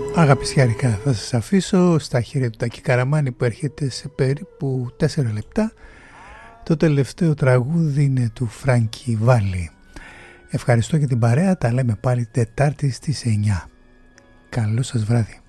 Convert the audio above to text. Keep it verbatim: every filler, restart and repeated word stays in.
Αγαπησιάρικα, θα σας αφήσω στα χέρια του Τάκη Καραμάνη που έρχεται σε περίπου τέσσερα λεπτά. Το τελευταίο τραγούδι είναι του Φράνκι Βάλι. Ευχαριστώ για την παρέα, τα λέμε πάλι Τετάρτη στις εννιά. Καλό σας βράδυ.